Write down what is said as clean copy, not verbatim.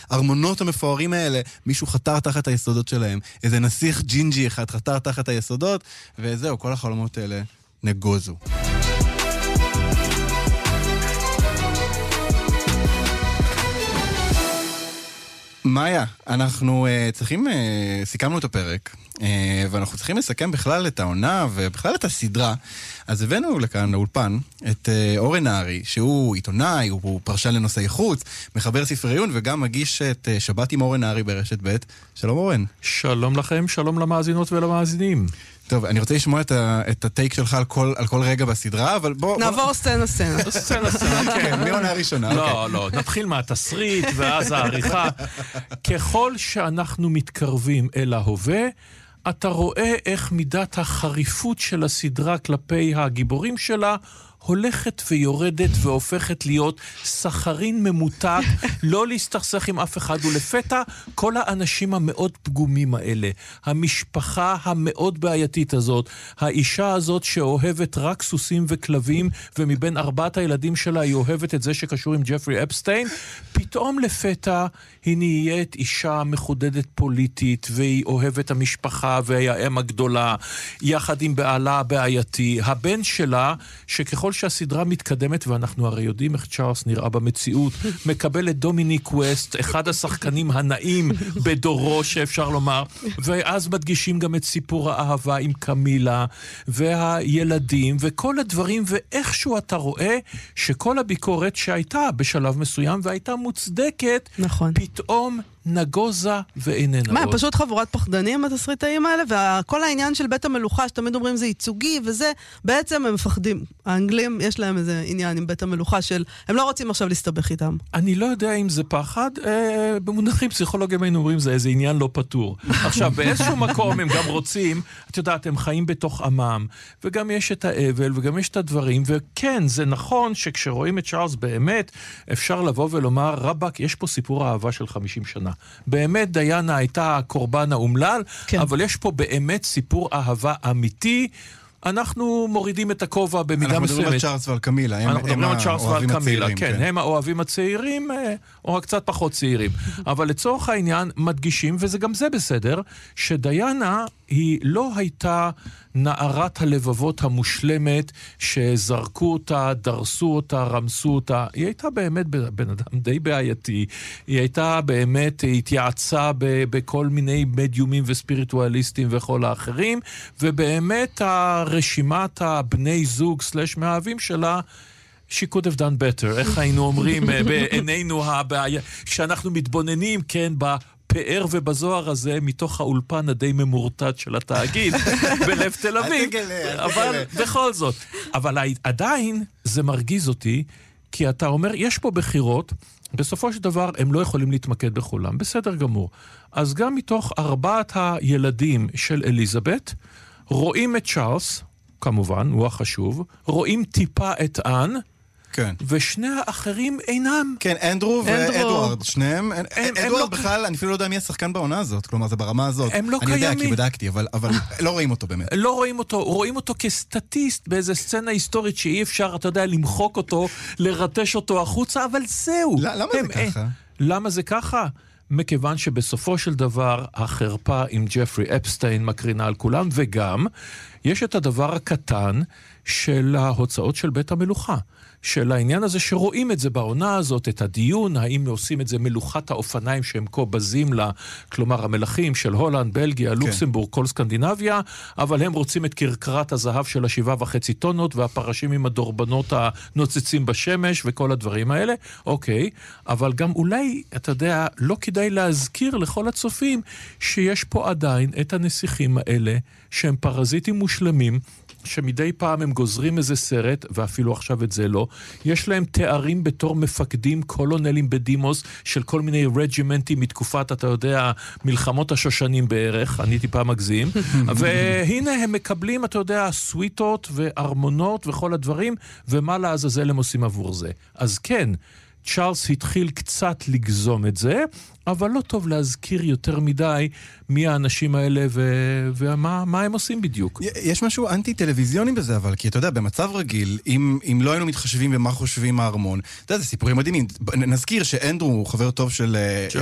הארמונות המפוארים האלה, מישהו חתר תחת היסודות שלהם. איזה נסיך ג'ינג'י אחד חתר תחת היסודות, וזהו, כל החלומות האלה נגוזו. מאיה, אנחנו סיכמנו את הפרק, ואנחנו צריכים לסכם בכלל את העונה ובכלל את הסדרה. אז הבאנו לכאן לאולפן את אורן נהרי, שהוא עיתונאי, הוא פרשן לנושאי חוץ, מחבר ספרי עיון וגם מגיש את שבת עם אורן נהרי ברשת ב'. שלום אורן. שלום לכם, שלום למאזינות ולמאזינים. טוב, אני רוצה לשמוע את הטייק שלך על כל רגע בסדרה, אבל בוא... נעבור סצנה. סצנה, כן, מי עונה הראשונה? לא, נתחיל מהתסריט ואז העריכה. ככל שאנחנו מתקרבים אל ההווה, אתה רואה איך מידת החריפות של הסדרה כלפי הגיבורים שלה הולכת ויורדת והופכת להיות סחרין ממותק, לא להסתכסך עם אף אחד, ולפתע כל האנשים המאוד פגומים האלה, המשפחה המאוד בעייתית הזאת, האישה הזאת שאוהבת רק סוסים וכלבים, ומבין 4 הילדים שלה היא אוהבת את זה שקשור עם ג'פרי אפסטיין, פתאום לפתע היא נהיית אישה מחודדת פוליטית, והיא אוהבת המשפחה והיא האם הגדולה, יחד עם בעלה הבעייתי. הבן שלה, שככל שהסדרה מתקדמת, ואנחנו הרי יודעים איך צ'ארלס נראה במציאות, מקבל את דומיניק ווסט, אחד השחקנים הנאים בדורו שאפשר לומר, ואז מדגישים גם את סיפור האהבה עם קמילה, והילדים, וכל הדברים, ואיכשהו אתה רואה שכל הביקורת שהייתה בשלב מסוים, והייתה מוצדקת, נכון. פתאום נגוזה ואיננה. מה, פשוט חבורת פחדנים התסריטאים האלה, וכל העניין של בית המלוכה, שתמיד אומרים זה ייצוגי, וזה, בעצם הם מפחדים. האנגלים, יש להם איזה עניין עם בית המלוכה של, הם לא רוצים עכשיו להסתבך איתם. אני לא יודע אם זה פחד, במונחים פסיכולוגיים היינו אומרים, זה איזה עניין לא פתור. עכשיו, באיזשהו מקום הם גם רוצים, את יודעת, הם חיים בתוך עמם, וגם יש את האבל, וגם יש את הדברים, וכן, זה נכון שכשרואים את צ'ארלס באמת, אפשר לבוא ולומר, רבק, יש פה סיפור האהבה של 50 שנה. באמת דיאנה הייתה הקורבן האומלל, כן. אבל יש פה באמת סיפור אהבה אמיתי. אנחנו מורידים את הכובע במידה מסוימת. אנחנו מדברים על צ'ארלס ועל קמילה. אנחנו מדברים על צ'ארלס ועל קמילה, כן. הם האוהבים הצעירים, או קצת פחות צעירים. אבל לצורך העניין מדגישים, וזה גם זה בסדר, שדיאנה היא לא הייתה נערת הלבבות המושלמת שזרקו אותה, דרסו אותה, רמסו אותה. היא הייתה באמת בן אדם די בעייתי. היא הייתה באמת, התייעצה בכל מיני מדיומים וספיריטואליסטים וכל האחרים, ובאמת הרשימת הבני זוג סלש מאהבים שלה, she could have done better. איך היינו אומרים בעינינו הבעיה, כשאנחנו מתבוננים, כן, פאר ובזוהר הזה מתוך האולפן הדי ממורטט של התאגיד בלב תל אביב. אבל בכל זאת. אבל עדיין זה מרגיז אותי, כי אתה אומר, יש פה בחירות, בסופו של דבר הם לא יכולים להתמקד בכולם. בסדר גמור. אז גם מתוך 4 הילדים של אליזבת, רואים את צ'ארלס, כמובן, הוא החשוב, רואים טיפה את אן, כן. ושני האחרים אינם. כן, אנדרו ואדוארד, שניהם. אדוארד בכלל, אני אפילו לא יודע מי השחקן בעונה הזאת, כלומר, זה ברמה הזאת. הם לא קיימים. אני יודע, כי בדקתי, אבל לא רואים אותו באמת. לא רואים אותו, רואים אותו כסטטיסט באיזו סצנה היסטורית שאי אפשר, אתה יודע, למחוק אותו, לרטש אותו החוצה, אבל זהו. למה זה ככה? למה זה ככה? מכיוון שבסופו של דבר החרפה עם ג'פרי אפסטיין מקרינה על כולם, וגם יש את הדבר הקטן של ההוצאות של בית המלוכה. של העניין הזה שרואים את זה בעונה הזאת, את הדיון, האם עושים את זה מלוכת האופניים שהם כה בזים לה, כלומר המלכים של הולנד, בלגיה, לוקסמבורג, כל סקנדינביה, אבל הם רוצים את קרקרת הזהב של 7.5 טונות, והפרשים עם הדורבנות הנוצצים בשמש, וכל הדברים האלה. אוקיי, אבל גם אולי, אתה יודע, לא כדאי להזכיר לכל הצופים, שיש פה עדיין את הנסיכים האלה, שהם פרזיטים מושלמים, שמדי פעם הם גוזרים איזה סרט, ואפילו עכשיו את זה לא, יש להם תארים בתור מפקדים קולונלים בדימוס, של כל מיני רג'ימנטים מתקופת, אתה יודע, מלחמות השושנים בערך, אני טיפה מגזים, והנה הם מקבלים, אתה יודע, סוויטות וארמונות וכל הדברים, ומה לעזאזל הם עושים עבור זה. אז כן, צ'ארלס התחיל קצת לגזום את זה, אבל לא טוב להזכיר יותר מדי מי האנשים האלה ומה הם עושים בדיוק. יש משהו אנטי-טלוויזיוני בזה, אבל כי אתה יודע, במצב רגיל, אם לא היינו מתחשבים במה חושבים הארמון, אתה יודע, זה סיפורים מדהימים. נזכיר שאנדרו הוא חבר טוב של